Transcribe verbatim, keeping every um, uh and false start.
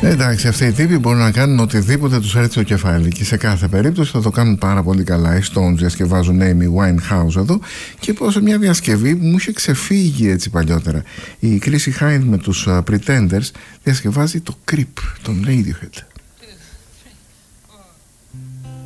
Εντάξει, αυτοί οι τύποι μπορούν να κάνουν οτιδήποτε τους έρθει στο κεφάλι και σε κάθε περίπτωση θα το κάνουν πάρα πολύ καλά. Οι Stones διασκευάζουν Amy Winehouse εδώ και πάω σε μια διασκευή που μου είχε ξεφύγει έτσι παλιότερα. Η Chrissy Hynde με τους uh, Pretenders διασκευάζει το Creep, τον Radiohead.